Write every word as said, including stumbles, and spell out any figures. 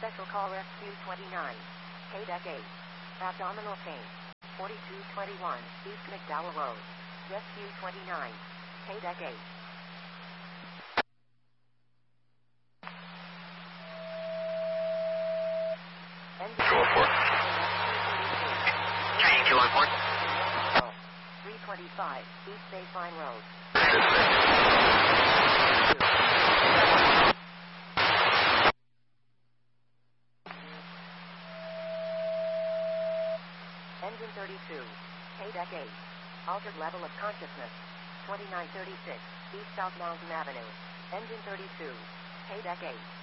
Special call Rescue twenty-nine. K-Deck eight. Abdominal pain. forty-two twenty-one, East McDowell Road. Rescue twenty-nine. K-Deck eight. two one four. Training two one four. three twenty-five, East Baseline Road. Engine thirty-two. K-Deck eight. Altered level of consciousness. twenty-nine thirty-six, East South Mountain Avenue. Engine thirty-two. K-Deck eight.